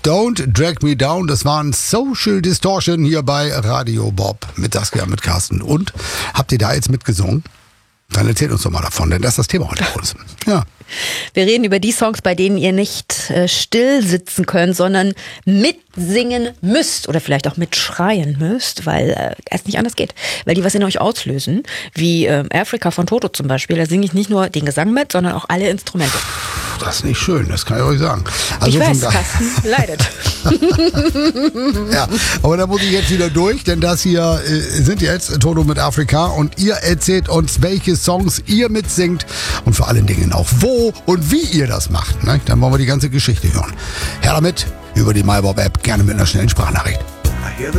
Don't Drag Me Down, das waren Social Distortion hier bei Radio Bob mit Saskia, mit Carsten. Und habt ihr da jetzt mitgesungen? Dann erzählt uns doch mal davon, denn das ist das Thema heute bei uns. Ja. Wir reden über die Songs, bei denen ihr nicht still sitzen könnt, sondern mitsingen müsst oder vielleicht auch mitschreien müsst, weil es nicht anders geht. Weil die was in euch auslösen, wie Africa von Toto zum Beispiel. Da singe ich nicht nur den Gesang mit, sondern auch alle Instrumente. Das ist nicht schön, das kann ich euch sagen. Also ich weiß, Carsten leidet. Ja, aber da muss ich jetzt wieder durch, denn das hier sind jetzt Toto mit Afrika und ihr erzählt uns, welche Songs ihr mitsingt und vor allen Dingen auch wo und wie ihr das macht. Ne? Dann wollen wir die ganze Geschichte hören. Her damit, über die MyBob-App, gerne mit einer schnellen Sprachnachricht.